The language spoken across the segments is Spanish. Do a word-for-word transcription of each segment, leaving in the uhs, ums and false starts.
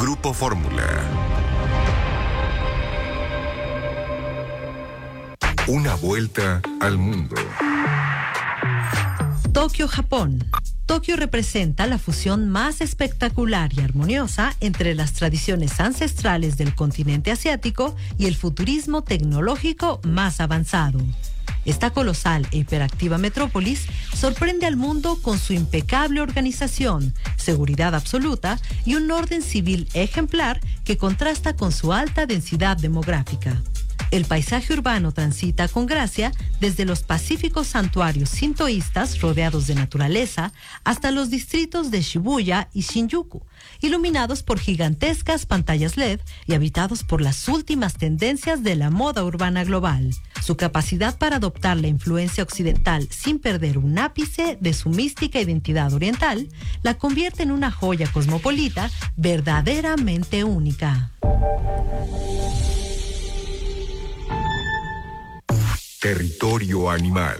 Grupo Fórmula. Una vuelta al mundo. Tokio, Japón. Tokio representa la fusión más espectacular y armoniosa entre las tradiciones ancestrales del continente asiático y el futurismo tecnológico más avanzado. Esta colosal e hiperactiva metrópolis sorprende al mundo con su impecable organización, seguridad absoluta y un orden civil ejemplar que contrasta con su alta densidad demográfica. El paisaje urbano transita con gracia desde los pacíficos santuarios sintoístas rodeados de naturaleza hasta los distritos de Shibuya y Shinjuku, iluminados por gigantescas pantallas L E D y habitados por las últimas tendencias de la moda urbana global. Su capacidad para adoptar la influencia occidental sin perder un ápice de su mística identidad oriental la convierte en una joya cosmopolita verdaderamente única. Territorio animal.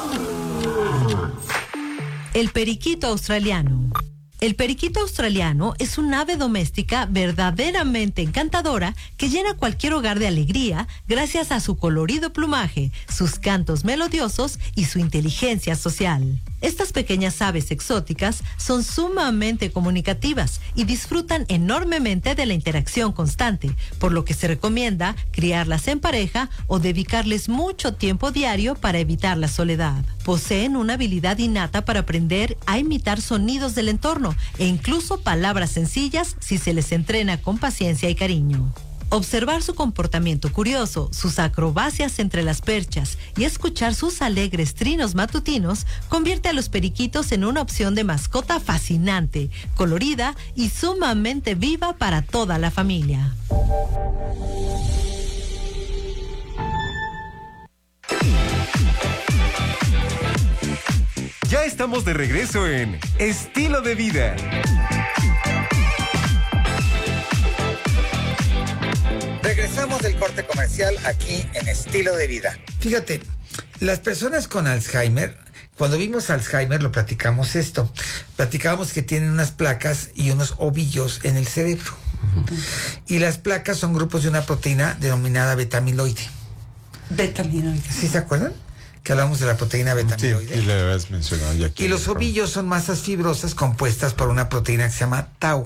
El periquito australiano. El periquito australiano es un ave doméstica verdaderamente encantadora que llena cualquier hogar de alegría gracias a su colorido plumaje, sus cantos melodiosos y su inteligencia social. Estas pequeñas aves exóticas son sumamente comunicativas y disfrutan enormemente de la interacción constante, por lo que se recomienda criarlas en pareja o dedicarles mucho tiempo diario para evitar la soledad. Poseen una habilidad innata para aprender a imitar sonidos del entorno e incluso palabras sencillas si se les entrena con paciencia y cariño. Observar su comportamiento curioso, sus acrobacias entre las perchas y escuchar sus alegres trinos matutinos convierte a los periquitos en una opción de mascota fascinante, colorida y sumamente viva para toda la familia. Ya estamos de regreso en Estilo de Vida. Regresamos del corte comercial aquí en Estilo de Vida. Fíjate, las personas con Alzheimer, cuando vimos Alzheimer lo platicamos esto. Platicábamos que tienen unas placas y unos ovillos en el cerebro. Uh-huh. Y las placas son grupos de una proteína denominada beta-amiloide. Beta-amiloide. ¿Sí se acuerdan? Que hablamos de la proteína beta-amiloide. Sí, y le habías mencionado ya aquí. Y los ovillos son masas fibrosas compuestas por una proteína que se llama tau.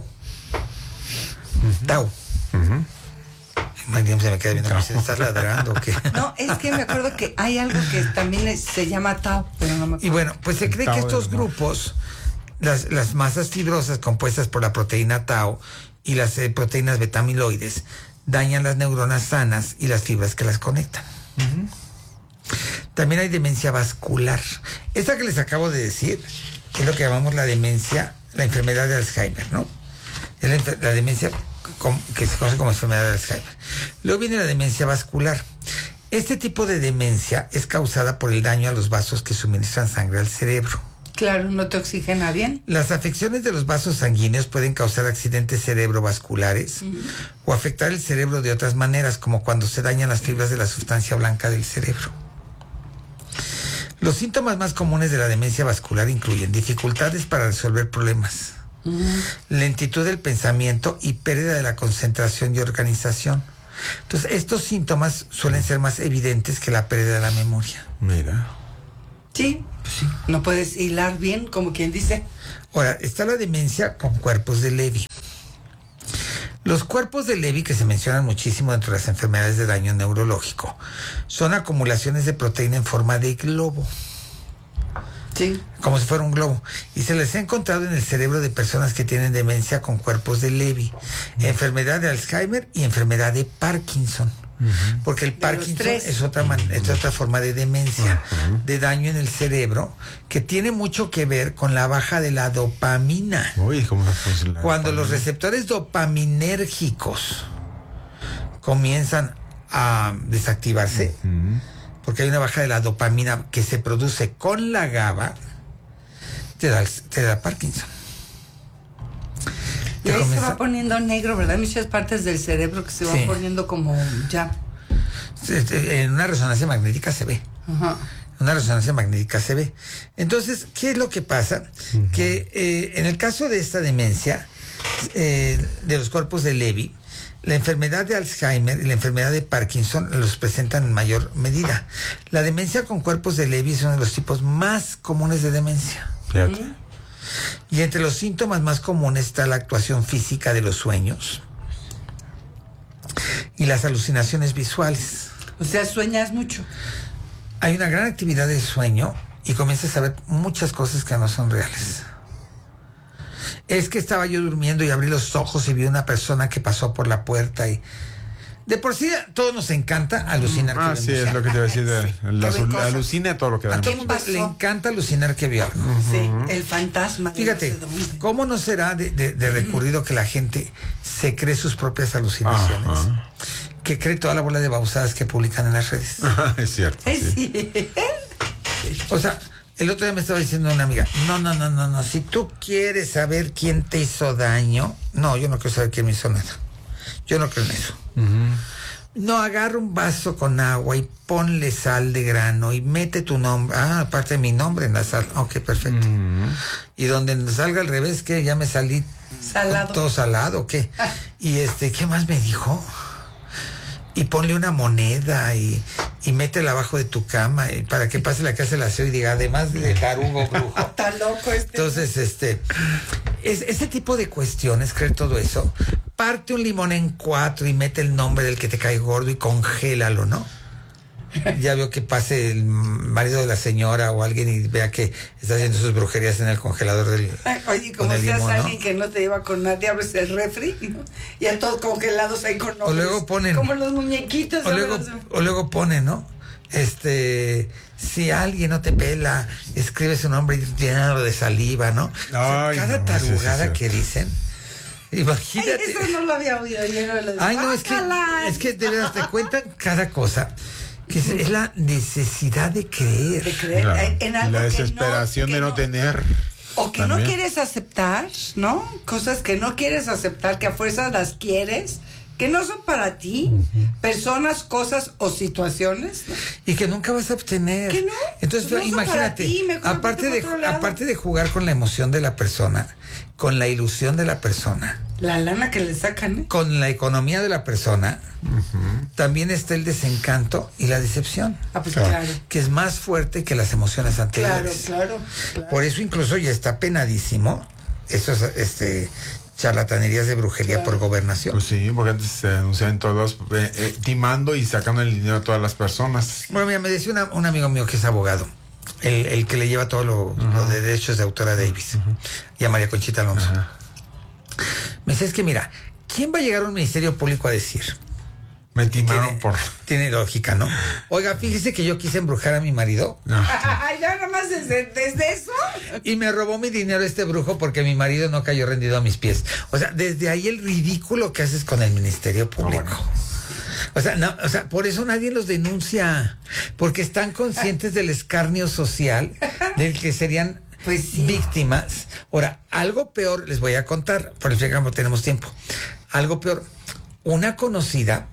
Uh-huh. Tau. Uh-huh. Mariam se me queda viendo, no. ¿Se está ladrando o qué? No, es que me acuerdo que hay algo que también es, se llama tau, pero no me acuerdo. Y bueno, pues se cree tau que estos no. grupos, las, las masas fibrosas compuestas por la proteína tau y las eh, proteínas beta-amiloides, dañan las neuronas sanas y las fibras que las conectan. Uh-huh. También hay demencia vascular. Esta que les acabo de decir es lo que llamamos la demencia, la enfermedad de Alzheimer, ¿no? Es la, la demencia que se conoce como enfermedad de Alzheimer. Luego viene la demencia vascular. Este tipo de demencia es causada por el daño a los vasos que suministran sangre al cerebro. Claro, no te oxigena bien. Las afecciones de los vasos sanguíneos pueden causar accidentes cerebrovasculares uh-huh. o afectar el cerebro de otras maneras, como cuando se dañan las fibras de la sustancia blanca del cerebro. Los síntomas más comunes de la demencia vascular incluyen dificultades para resolver problemas, uh-huh. lentitud del pensamiento y pérdida de la concentración y organización. Entonces, estos síntomas suelen ser más evidentes que la pérdida de la memoria. Mira. Sí, pues sí. No puedes hilar bien, como quien dice. Ahora, está la demencia con cuerpos de Levy. Los cuerpos de Levy, que se mencionan muchísimo dentro de las enfermedades de daño neurológico, son acumulaciones de proteína en forma de globo. Sí. Como si fuera un globo. Y se les ha encontrado en el cerebro de personas que tienen demencia con cuerpos de Levy, uh-huh. enfermedad de Alzheimer y enfermedad de Parkinson. Uh-huh. Porque el Parkinson es otra, man- es otra forma de demencia, uh-huh. de daño en el cerebro, que tiene mucho que ver con la baja de la dopamina. Uy, ¿cómo la la Cuando dopamina? los receptores dopaminérgicos comienzan a desactivarse, uh-huh. porque hay una baja de la dopamina que se produce con la GABA, te da, te da Parkinson. Y ahí comienza... se va poniendo negro, ¿verdad? Hay muchas partes del cerebro que se van sí. poniendo como ya. En una resonancia magnética se ve. Ajá. En una resonancia magnética se ve. Entonces, ¿qué es lo que pasa? Uh-huh. Que eh, en el caso de esta demencia, eh, de los cuerpos de Levy, la enfermedad de Alzheimer y la enfermedad de Parkinson los presentan en mayor medida. La demencia con cuerpos de Levy es uno de los tipos más comunes de demencia. Fíjate. Y entre los síntomas más comunes está la actuación física de los sueños y las alucinaciones visuales. O sea, sueñas mucho. Hay una gran actividad de sueño y comienzas a ver muchas cosas que no son reales. Es que estaba yo durmiendo y abrí los ojos y vi una persona que pasó por la puerta y... De por sí, a todos nos encanta alucinar. Ah, que sí, vemos es lo que te iba a decir. De, la, ¿Qué ven cosas? alucina todo lo que A vemos. todo el mundo pasó? le encanta alucinar que vio algo. Sí, el fantasma. de Fíjate, no sé dónde. ¿cómo no será de, de- de recurrido que la gente se cree sus propias alucinaciones? Ajá. Que cree toda la bola de babosadas que publican en las redes. Es cierto. Eh, Sí. sí. O sea, el otro día me estaba diciendo una amiga, no, no, no, no, no, si tú quieres saber quién te hizo daño, no, yo no quiero saber quién me hizo nada. Yo no creo en eso. No, agarra un vaso con agua y ponle sal de grano y mete tu nombre. Ah, aparte de mi nombre en la sal. Ok, perfecto. Y donde salga al revés, que ya me salí Salado. todo salado, ¿qué? Y este, ¿qué más me dijo? Y ponle una moneda y, y métela abajo de tu cama y para que pase la que hace el aseo y diga, además de tarugo brujo. Está loco este. Entonces, este, es, ese tipo de cuestiones, creer todo eso, parte un limón en cuatro y mete el nombre del que te cae gordo y congélalo, ¿no? Ya veo que pase el marido de la señora o alguien y vea que está haciendo sus brujerías en el congelador del... Ay, oye, como con el seas limón, ¿no? alguien que no te lleva con nadie, abres el refri, ¿no? Y a todos congelados ahí con nombres. luego ponen- Como los muñequitos. O luego, ¿sabes? o luego pone, ¿no? Este, si alguien no te pela, escribe su nombre llenado de saliva, ¿no? O sea, Ay, cada no, tarugada sí, sí, sí. que dicen, Ay, imagínate. eso no lo había oído. Yo no lo Ay, no, es que, ¡Guácala! es que de verdad te cuentan cada cosa, que es, es la necesidad de creer. De creer Claro. en- en algo La que no- desesperación que de no, no- tener. O que También. no quieres aceptar, ¿no? Cosas que no quieres aceptar, que a fuerzas las quieres, que no son para ti, personas, cosas o situaciones, ¿no? Y que nunca vas a obtener. ¿Que no? Entonces, Pues no son para imagínate, ti, mejor aparte, vete de, por otro lado. aparte de jugar con la emoción de la persona, con la ilusión de la persona, La lana que le sacan, ¿eh? con la economía de la persona, también está el desencanto y la decepción, Ah, pues Claro. claro. que es más fuerte que las emociones Claro, anteriores. claro, claro. Por eso incluso ya está penadísimo esos este, charlatanerías de brujería Claro. por gobernación. Pues sí, porque antes se anunciaban todos eh, eh, timando y sacando el dinero a todas las personas. Bueno, mira, me decía una- un amigo mío que es abogado, el, el que le lleva todo lo, lo de derechos de autor a Davis y a María Conchita Alonso. Ajá. Me dice, es que mira, ¿quién va a llegar a un ministerio público a decir? Me timaron Tiene, por. tiene lógica, ¿no? Oiga, fíjese que yo quise embrujar a mi marido No. Ay, ya nada más desde, desde eso. y me robó mi dinero este brujo porque mi marido no cayó rendido a mis pies. O sea, desde ahí el ridículo que haces con el ministerio público. Ah, bueno. O sea, no, o sea, por eso nadie los denuncia, porque están conscientes del escarnio social del que serían Pues sí. víctimas. Ahora, algo peor les voy a contar, por ejemplo, tenemos tiempo. Algo peor, una conocida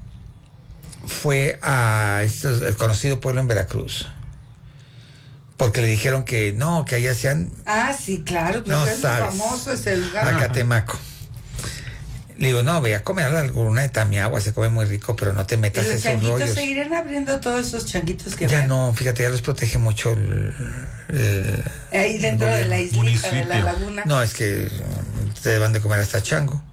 fue a estos- el conocido pueblo en Veracruz, porque le dijeron que no, que allá hacían Ah, sí, claro. Pues No es muy sabes. famoso ese lugar. Acatemaco. Le digo, no, ve a comer alguna de Tamiagua, se come muy rico, pero no te Y metas los esos changuitos rollos. seguirán abriendo todos esos changuitos que Ya ven no, fíjate, ya los protege mucho el, el- ahí dentro de la islita de la Municipio. laguna. No, es que te van de comer hasta chango.